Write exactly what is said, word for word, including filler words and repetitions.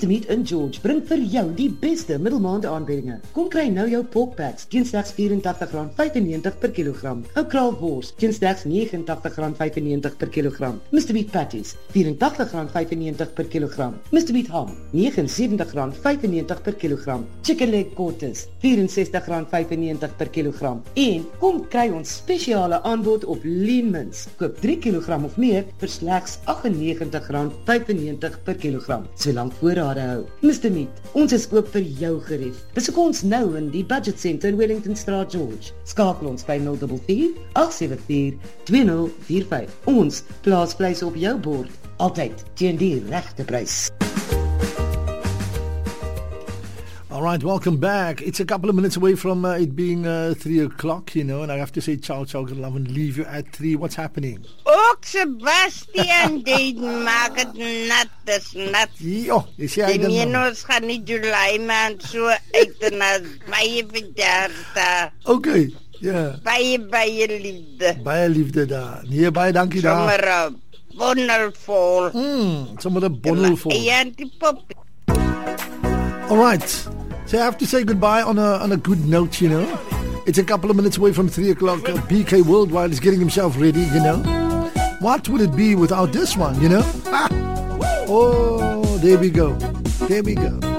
Meat in George bring vir jou die beste middelmaande aanbiedinge. Kom kry nou jou pork packs teen slegs vyfentagtig rand vyfennegentig per kilogram. Ou kraalwors teen slegs negenentagtig rand vyfennegentig per kilogram. Mister Meat patties vyfentagtig rand vyfennegentig per kilogram. Mister Meat ham negenensewentig rand vyfennegentig per kilogram. Chicken leg quarters vierensestig rand vyfennegentig per kilogram. En kom kry ons spesiale aanbod op lean mince. Koop drie kilogram of meer vir slegs agtennegentig rand vyfennegentig per kilogram. Solank voorrade hou. Mister Meat, ons is oop vir jou gerief. Besoek ons nou in die Budget Centre in Wellington Straat George. Skakel ons by nul vier vier agt sewe vier twee nul vier vyf. Ons plaas vleis op jou bord, altyd teen die regte prys. All right, welcome back. It's a couple of minutes away from uh, it being uh, three o'clock, you know, and I have to say ciao, ciao, good love, and leave you at three. What's happening? Ook Sebastian, die maak het nat, dis nat. Jo, is jy die menos gaan nie July maand so uit en as baie verjaardag. Okay, ja. Yeah. Baie, baie liefde. Baie liefde daar. Nee, baie dankie daar. Sommer bonnelvol. Mm, sommer bonnelvol. Ja, die pop. All right. So I have to say goodbye on a on a good note, you know. It's a couple of minutes away from three o'clock. Uh, B K Worldwide is getting himself ready, you know. What would it be without this one, you know? Ah. Oh, there we go. There we go.